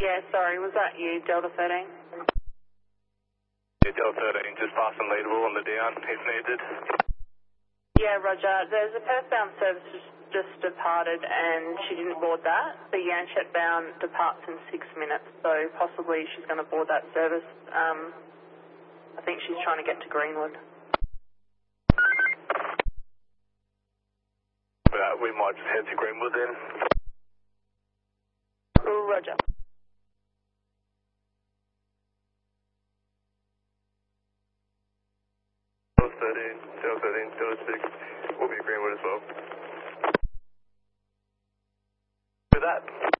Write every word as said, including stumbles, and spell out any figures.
Yeah, sorry, was that you, Delta thirteen? Yeah, Delta thirteen, just passing leadable on the down if needed. Yeah, Roger. There's a Perth-bound service just, just departed and she didn't board that. The Yanchep-bound departs in six minutes, so possibly she's going to board that service. Um, I think she's trying to get to Greenwood. Uh, we might just head to Greenwood then. Cool, Roger. Delta thirteen, Delta thirteen, Delta six, we'll be at Greenwood as well. With that.